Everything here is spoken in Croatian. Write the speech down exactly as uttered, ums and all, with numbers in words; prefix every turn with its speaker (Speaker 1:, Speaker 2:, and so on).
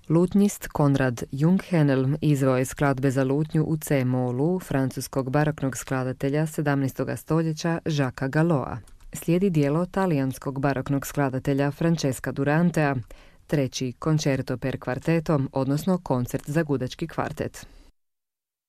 Speaker 1: Lutnjist Konrad Junghenelm izveo je skladbe za lutnju u C-molu francuskog baroknog skladatelja sedamnaestog stoljeća Jacquesa Galloa. Slijedi dijelo talijanskog baroknog skladatelja Francesca Durantea, treći koncerto per kvartetom, odnosno koncert za gudački kvartet.